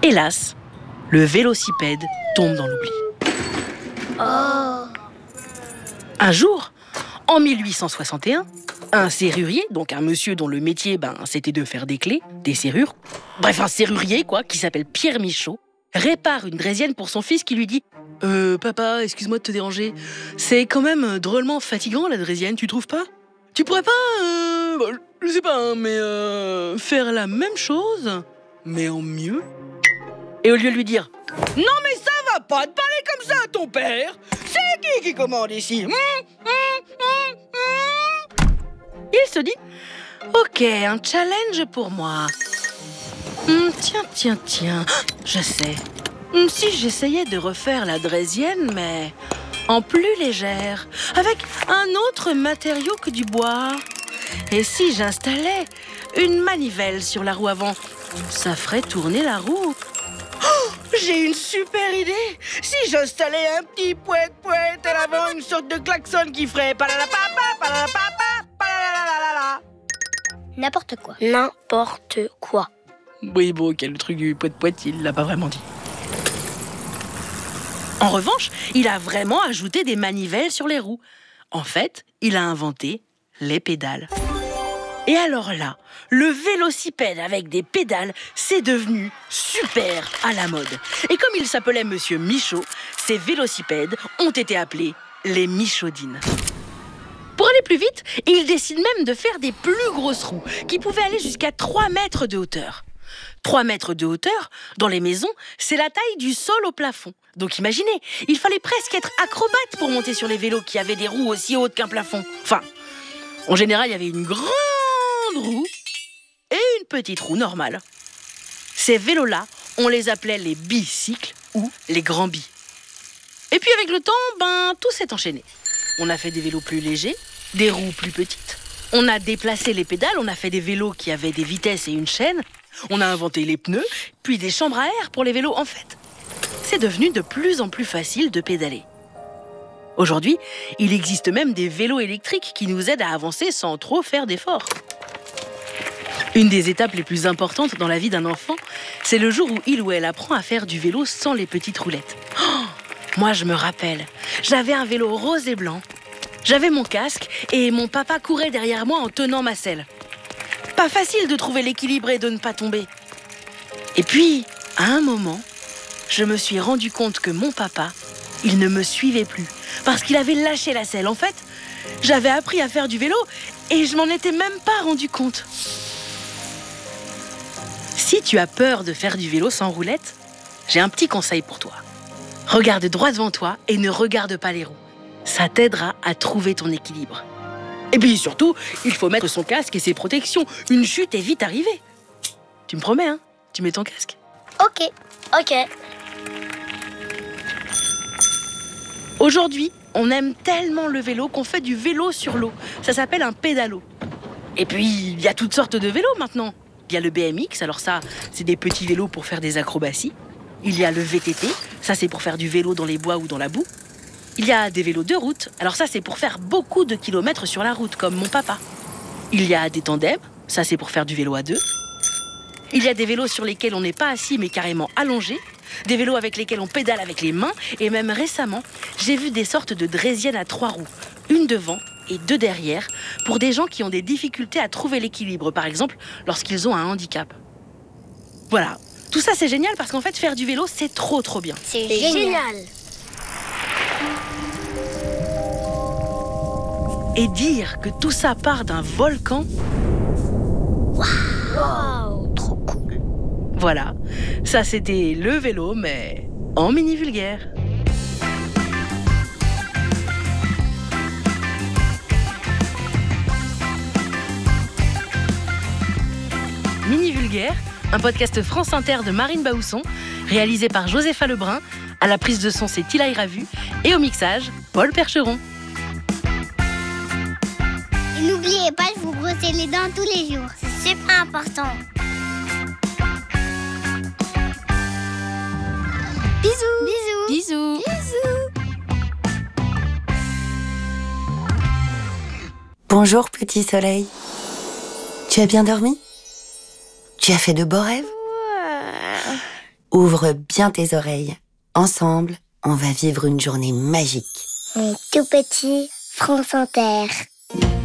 Hélas, le vélocipède tombe dans l'oubli. Un jour, en 1861, un serrurier, donc un monsieur dont le métier, c'était de faire des clés, des serrures, bref, un serrurier, qui s'appelle Pierre Michaud, répare une draisienne pour son fils qui lui dit « Papa, excuse-moi de te déranger, c'est quand même drôlement fatigant la draisienne, tu trouves pas ? Tu pourrais pas, je sais pas, mais faire la même chose, mais en mieux ?» Et au lieu de lui dire « Non mais ça va pas de parler comme ça à ton père, c'est qui commande ici ?» Il se dit « Ok, un challenge pour moi. Tiens, je sais. Si j'essayais de refaire la draisienne, mais en plus légère, avec un autre matériau que du bois. Et si j'installais une manivelle sur la roue avant, ça ferait tourner la roue. J'ai une super idée. Si j'installais un petit poète à l'avant, une sorte de klaxon qui ferait palalapapa. N'importe quoi. Oui, bon, ok, le truc du poète, il l'a pas vraiment dit. En revanche, il a vraiment ajouté des manivelles sur les roues. En fait, il a inventé les pédales. Et alors là, le vélocipède avec des pédales, c'est devenu super à la mode. Et comme il s'appelait Monsieur Michaud, ces vélocipèdes ont été appelés les Michaudines. Pour aller plus vite, il décide même de faire des plus grosses roues, qui pouvaient aller jusqu'à 3 mètres de hauteur. 3 mètres de hauteur, dans les maisons, c'est la taille du sol au plafond. Donc imaginez, il fallait presque être acrobate pour monter sur les vélos qui avaient des roues aussi hautes qu'un plafond. Enfin, en général, il y avait une grande roue et une petite roue normale. Ces vélos-là, on les appelait les bicycles ou les grands bis. Et puis avec le temps, tout s'est enchaîné. On a fait des vélos plus légers, des roues plus petites. On a déplacé les pédales, on a fait des vélos qui avaient des vitesses et une chaîne. On a inventé les pneus, puis des chambres à air pour les vélos. En fait, c'est devenu de plus en plus facile de pédaler. Aujourd'hui, il existe même des vélos électriques qui nous aident à avancer sans trop faire d'efforts. Une des étapes les plus importantes dans la vie d'un enfant, c'est le jour où il ou elle apprend à faire du vélo sans les petites roulettes. Moi, je me rappelle, j'avais un vélo rose et blanc. J'avais mon casque et mon papa courait derrière moi en tenant ma selle. Pas facile de trouver l'équilibre et de ne pas tomber. Et puis, à un moment, je me suis rendu compte que mon papa, il ne me suivait plus parce qu'il avait lâché la selle. En fait, j'avais appris à faire du vélo et je m'en étais même pas rendu compte. Si tu as peur de faire du vélo sans roulette, j'ai un petit conseil pour toi. Regarde droit devant toi et ne regarde pas les roues. Ça t'aidera à trouver ton équilibre. Et puis surtout, il faut mettre son casque et ses protections. Une chute est vite arrivée. Tu me promets, hein ? Tu mets ton casque ? Ok. Aujourd'hui, on aime tellement le vélo qu'on fait du vélo sur l'eau. Ça s'appelle un pédalo. Et puis, il y a toutes sortes de vélos maintenant. Il y a le BMX, alors ça, c'est des petits vélos pour faire des acrobaties. Il y a le VTT, ça c'est pour faire du vélo dans les bois ou dans la boue. Il y a des vélos de route, alors ça c'est pour faire beaucoup de kilomètres sur la route, comme mon papa. Il y a des tandems, ça c'est pour faire du vélo à 2. Il y a des vélos sur lesquels on n'est pas assis mais carrément allongé. Des vélos avec lesquels on pédale avec les mains. Et même récemment, j'ai vu des sortes de draisiennes à 3 roues, une devant et 2 derrière, pour des gens qui ont des difficultés à trouver l'équilibre, par exemple lorsqu'ils ont un handicap. Voilà, tout ça c'est génial parce qu'en fait faire du vélo c'est trop bien. C'est génial. Et dire que tout ça part d'un volcan, Waouh, trop cool. voilà, ça c'était le vélo mais en mini vulgaire. Mini Vulgaire, un podcast France Inter de Marine Baousson, réalisé par Josépha Lebrun, à la prise de son c'est Tilaï Ravu, et au mixage, Paul Percheron. Et n'oubliez pas de vous brosser les dents tous les jours, c'est super important. Bisous. Bisous. Bonjour petit soleil. Tu as bien dormi ? Tu as fait de beaux rêves ? Ouvre bien tes oreilles. Ensemble, on va vivre une journée magique. Mon tout petit France Inter.